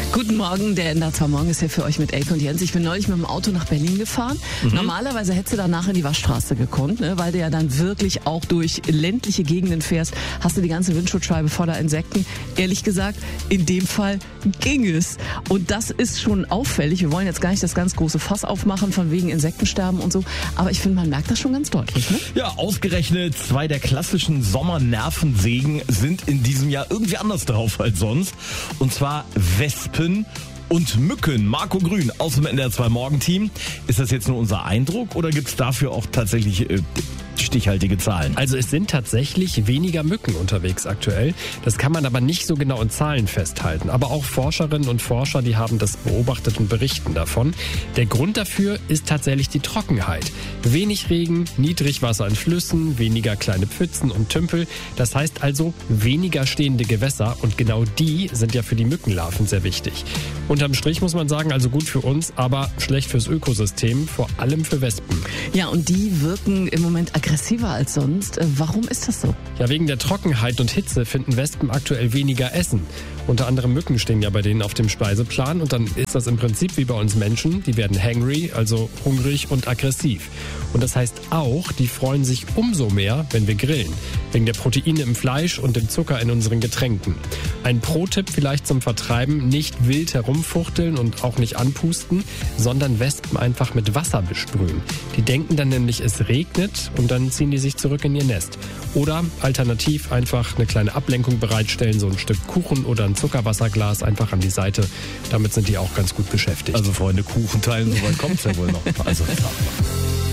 Guten Morgen, der NDR Morgen ist hier für euch mit Elke und Jens. Ich bin neulich mit dem Auto nach Berlin gefahren. Normalerweise hättest du danach in die Waschstraße gekonnt, ne, weil du ja dann wirklich auch durch ländliche Gegenden fährst. Hast du die ganze Windschutzscheibe voller Insekten. Ehrlich gesagt, in dem Fall ging es. Und das ist schon auffällig. Wir wollen jetzt gar nicht das ganz große Fass aufmachen von wegen Insektensterben und so. Aber ich finde, man merkt das schon ganz deutlich. Ne? Ja, ausgerechnet 2 der klassischen Sommernervensägen sind in diesem Jahr irgendwie anders drauf als sonst. Und zwar Wespen und Mücken. Marco Grün aus dem NDR 2 Morgenteam. Ist das jetzt nur unser Eindruck oder gibt es dafür auch tatsächlich stichhaltige Zahlen? Also es sind tatsächlich weniger Mücken unterwegs aktuell. Das kann man aber nicht so genau in Zahlen festhalten. Aber auch Forscherinnen und Forscher, die haben das beobachtet und berichten davon. Der Grund dafür ist tatsächlich die Trockenheit. Wenig Regen, Niedrigwasser in Flüssen, weniger kleine Pfützen und Tümpel. Das heißt also weniger stehende Gewässer und genau die sind ja für die Mückenlarven sehr wichtig. Unterm Strich muss man sagen, also gut für uns, aber schlecht fürs Ökosystem, vor allem für Wespen. Ja, und die wirken im Moment aggressiver als sonst. Warum ist das so? Ja, wegen der Trockenheit und Hitze finden Wespen aktuell weniger Essen. Unter anderem Mücken stehen ja bei denen auf dem Speiseplan und dann ist das im Prinzip wie bei uns Menschen. Die werden hangry, also hungrig und aggressiv. Und das heißt auch, die freuen sich umso mehr, wenn wir grillen. Wegen der Proteine im Fleisch und dem Zucker in unseren Getränken. Ein Pro-Tipp vielleicht zum Vertreiben, nicht wild herumfuchteln und auch nicht anpusten, sondern Wespen einfach mit Wasser besprühen. Die denken dann nämlich, es regnet und dann ziehen die sich zurück in ihr Nest. Oder alternativ einfach eine kleine Ablenkung bereitstellen, so ein Stück Kuchen oder ein Zuckerwasserglas einfach an die Seite. Damit sind die auch ganz gut beschäftigt. Also Freunde, Kuchen teilen, soweit kommt es ja wohl noch. Also klar.